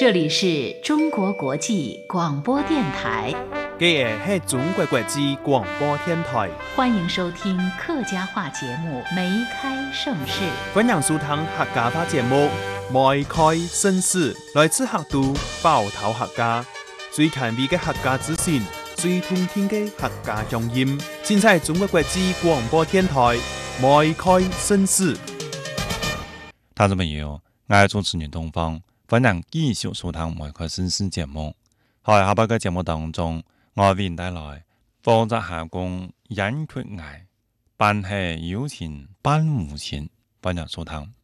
这里是中国国际广播电台， 这是中国国际广播电台， 欢迎收听客家话节目《梅开盛世》。 欢迎收听客家话节目《梅开盛世》，来自客都包头客家，最前卫的客家资讯，最通天的客家乡音，尽在中国国际广播电台《梅开盛世》。 听众朋友，我係主持人東方，歡迎繼續收聽《梅開盛世》節目。喺下邊嘅節目當中，我為您帶來負責下工引缺藝，辦係有錢辦無錢，歡迎收聽。